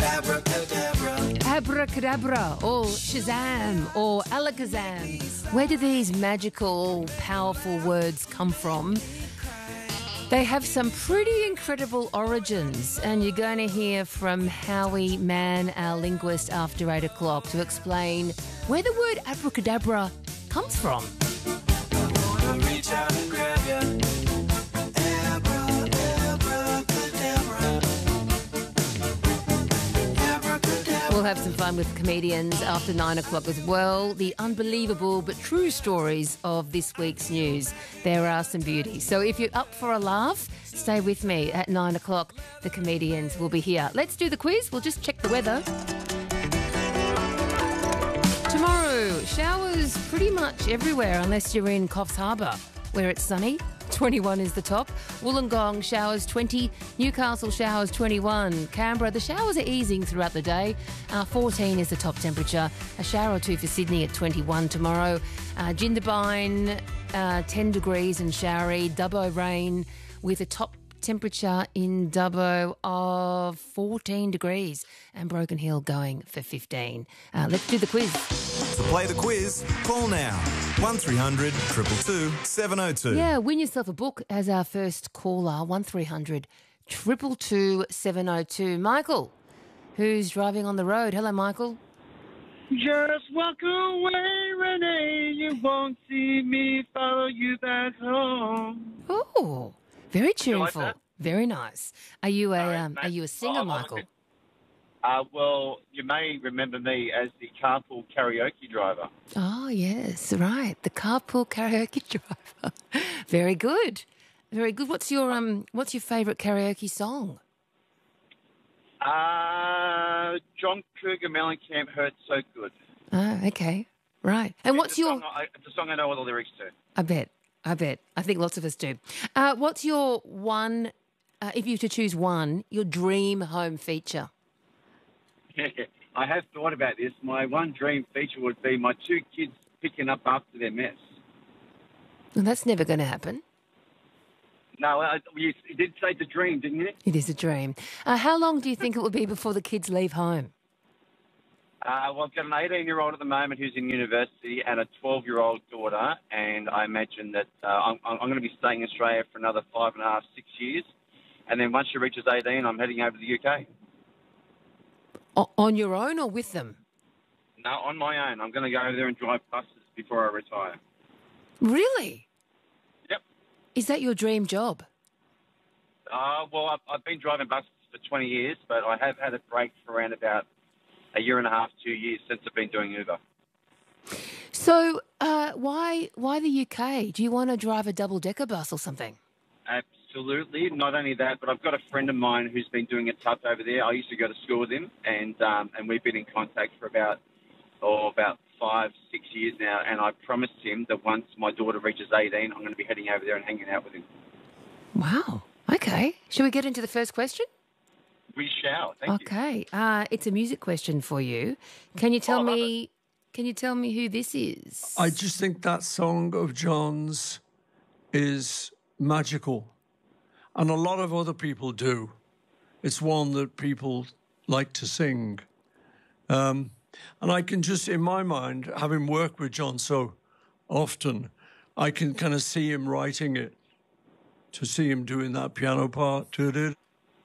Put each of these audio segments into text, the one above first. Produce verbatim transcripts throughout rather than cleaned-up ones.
Abracadabra or Shazam or Alakazam. Where do these magical, powerful words come from? They have some pretty incredible origins, and you're going to hear from Howie Mann, our linguist, after eight o'clock to explain where the word abracadabra comes from. I wanna reach out and grab you. We'll have some fun with comedians after nine o'clock as well. The unbelievable but true stories of this week's news. There are some beauties. So if you're up for a laugh, stay with me at nine o'clock. The comedians will be here. Let's do the quiz. We'll just check the weather. Tomorrow, showers pretty much everywhere unless you're in Coffs Harbour, where it's sunny. twenty-one is the top. Wollongong showers twenty. Newcastle showers twenty-one. Canberra, the showers are easing throughout the day. Uh, fourteen is the top temperature. A shower or two for Sydney at twenty-one tomorrow. Uh, Jindabyne, uh, ten degrees and showery. Dubbo rain with a top temperature in Dubbo of fourteen degrees. And Broken Hill going for fifteen. Uh, let's do the quiz. To play the quiz, call now. one three hundred two two two seven oh two. Yeah, win yourself a book as our first caller, one three hundred two two two seven oh two. Michael, who's driving on the road. Hello, Michael. Just walk away, Renee. You won't see me follow you back home. Oh, very You like tuneful. that? Very nice. Are you a All right, um, mate. are you a singer, Oh, Michael? okay. Uh, well, you may remember me as the carpool karaoke driver. Oh, yes, right. The carpool karaoke driver. Very good. Very good. What's your um what's your favourite karaoke song? Uh, John Cougar Mellencamp, Hurt So Good. Oh, okay. Right. And what's it's a your song I, it's a song I know all the lyrics to. I bet. I bet. I think lots of us do. Uh, what's your one uh, if you were to choose one, your dream home feature? I have thought about this. My one dream feature would be my two kids picking up after their mess. Well, that's never going to happen. No, uh, you, you did say the dream, didn't you? It is a dream. Uh, how long do you think it will be before the kids leave home? Uh, well, I've got an eighteen-year-old at the moment who's in university and a twelve-year-old daughter, and I imagine that uh, I'm, I'm going to be staying in Australia for another five and a half, six years, and then once she reaches eighteen, I'm heading over to the U K. O- on your own or with them? No, on my own. I'm going to go over there and drive buses before I retire. Really? Yep. Is that your dream job? Uh, well, I've, I've been driving buses for twenty years, but I have had a break for around about a year and a half, two years since I've been doing Uber. So uh, why why the U K? Do you want to drive a double-decker bus or something? Absolutely. Not only that, but I've got a friend of mine who's been doing it tough over there. I used to go to school with him, and um, and we've been in contact for about oh, about five, six years now. And I promised him that once my daughter reaches eighteen, I'm going to be heading over there and hanging out with him. Wow. Okay. Shall we get into the first question? We shall. Thank you. Okay. Uh, it's a music question for you. Can you tell Oh, I love me? Can you tell me who this is? I just think that song of John's is magical. And a lot of other people do. It's one that people like to sing. Um, and I can just, in my mind, having worked with John so often, I can kind of see him writing it, to see him doing that piano part. Doo-doo.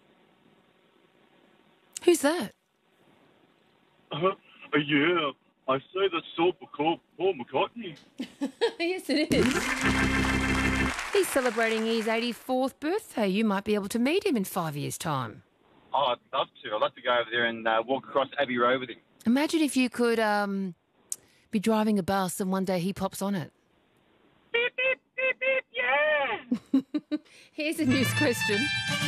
Who's that? Uh, yeah, I say that's all for Paul McCartney. Yes, it is. He's celebrating his eighty-fourth birthday. You might be able to meet him in five years' time. Oh, I'd love to. I'd love to go over there and uh, walk across Abbey Road with him. Imagine if you could um, be driving a bus and one day he pops on it. Beep, beep, beep, beep, yeah. Here's a news question.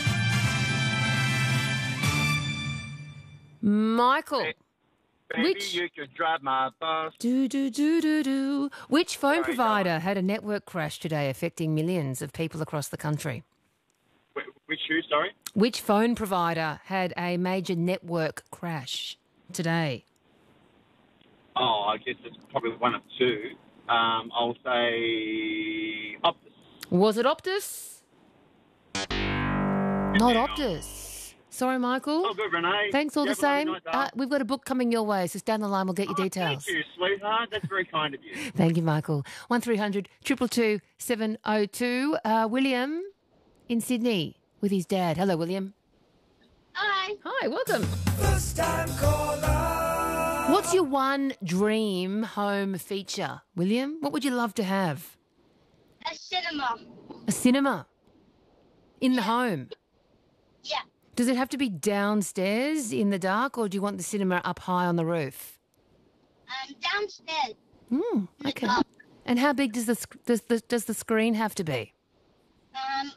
Michael. Hey, Baby, Which- you could drive my bus. Do, do, do, do, do. Which phone Sorry, provider go had a network crash today affecting millions of people across the country? Wh- Which who, sorry? Which phone provider had a major network crash today? Oh, I guess it's probably one of two. Um, I'll say Optus. Was it Optus? Not Optus. Sorry, Michael. Oh, good, Renee. Thanks all You the have a lovely same. night, Uh, darling. we've got a book coming your way, so stand the line. We'll get your Oh, details. Thank you, sweetheart. That's very kind of you. Thank you, Michael. one three hundred two two two seven oh two. Uh, William in Sydney with his dad. Hello, William. Hi. Hi, welcome. First time caller. What's your one dream home feature, William? What would you love to have? A cinema. A cinema in the home. Yeah. Does it have to be downstairs in the dark, or do you want the cinema up high on the roof? Um, downstairs. Hmm. Okay. dark. And how big does the sc- does the does the screen have to be? Um,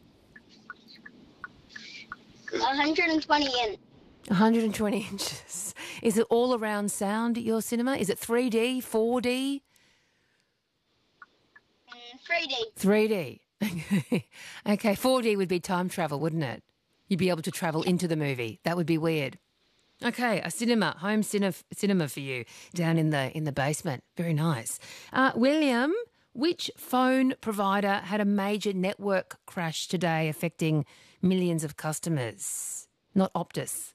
one hundred twenty inch. one hundred twenty inches. Is it all around sound at your cinema? Is it three D, four D? Mm, three D. three D. Okay, four D would be time travel, wouldn't it? You'd be able to travel into the movie. That would be weird. Okay, a cinema, home cine- cinema for you down in the in the basement. Very nice. Uh, William, which phone provider had a major network crash today affecting millions of customers? Not Optus.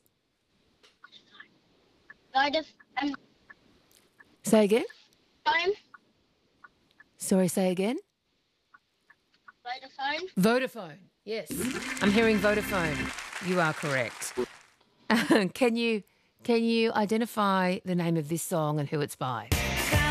Vodafone. Um, Say again? phone. Sorry, say again? Vodafone. Vodafone. Yes. I'm hearing Vodafone. You are correct. can you can you identify the name of this song and who it's by?